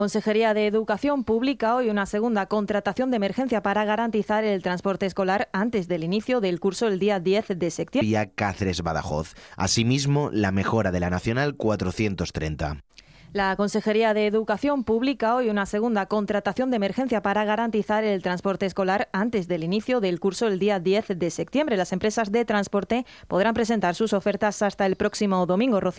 Consejería de Educación publica hoy una segunda contratación de emergencia para garantizar el transporte escolar antes del inicio del curso el día 10 de septiembre. Vía Cáceres-Badajoz. Asimismo, la mejora de la Nacional 430. La Consejería de Educación publica hoy una segunda contratación de emergencia para garantizar el transporte escolar antes del inicio del curso el día 10 de septiembre. Las empresas de transporte podrán presentar sus ofertas hasta el próximo domingo.